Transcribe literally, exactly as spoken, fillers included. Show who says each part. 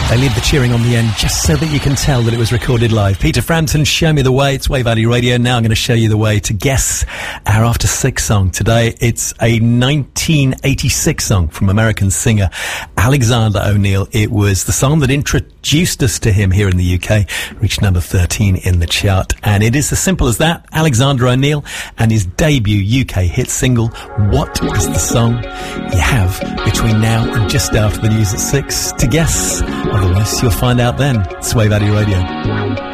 Speaker 1: They leave the cheering on the end just so that you can tell that it was recorded live. Peter Frampton, Show Me the Way. It's Wave Valley Radio. Now I'm going to show you the way to guess our After Six song. Today it's a nineteen eighty-six song from American singer Alexander O'Neal. It was the song that introduced us to him here in the U K, reached number thirteen in the chart. And it is as simple as that. Alexander O'Neal and his debut U K hit single, What is the Song? You have between now and just after the news at six to guess. Otherwise, you'll find out then. It's Wave Valley Radio.